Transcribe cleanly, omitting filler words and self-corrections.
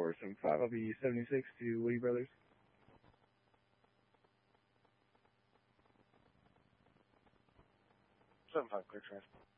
475. I'll be 76 to Woody Brothers. 75, clear transfer.